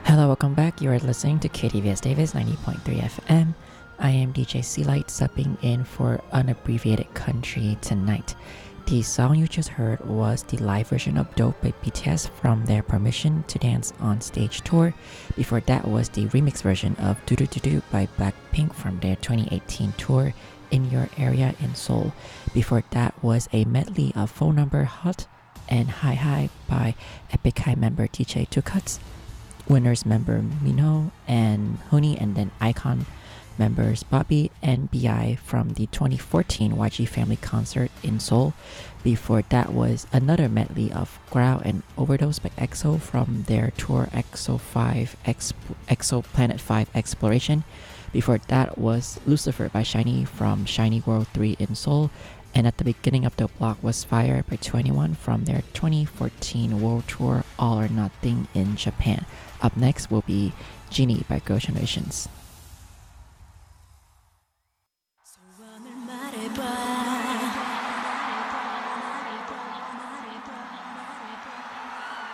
Hello, welcome back. You are listening to KTVS Davis 90.3 FM. I am DJ C-Light, subbing in for Unabbreviated Country tonight. The song you just heard was the live version of Dope by BTS from their Permission to Dance on Stage tour. Before that was the remix version of Do Do Do Do by Blackpink from their 2018 tour In Your Area in Seoul. Before that was a medley of Phone Number Hot and Hi Hi by Epic High member DJ Two Cuts, Winners member Minho and Honey, and then Icon members Bobby and BI from the 2014 YG Family Concert in Seoul. Before that was another medley of Growl and Overdose by EXO from their tour EXO Planet 5 Exploration. Before that was Lucifer by SHINee from SHINee World 3 in Seoul. And at the beginning of the block was Fire by 2NE1 from their 2014 World Tour All or Nothing in Japan. Up next will be Genie by Girls' Generations.